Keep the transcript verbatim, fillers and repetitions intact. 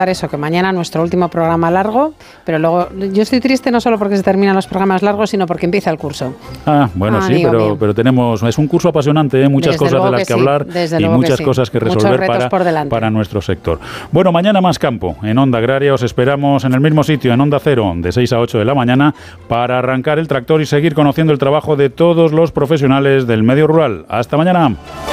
eso, que mañana nuestro último programa largo, pero luego yo estoy triste no solo porque se terminan los programas largos, sino porque empieza el curso. Ah, bueno, ah, sí, pero, pero tenemos, es un curso apasionante, ¿eh? muchas desde cosas de las que, que sí, hablar y muchas que sí. cosas que resolver para, para nuestro sector. Bueno, mañana más campo, en Onda Agraria, os esperamos en el mismo sitio, en Onda Cero, de seis a ocho de la mañana, para arrancar el tractor y seguir conociendo el trabajo de todos los profesionales del medio rural. Hasta mañana.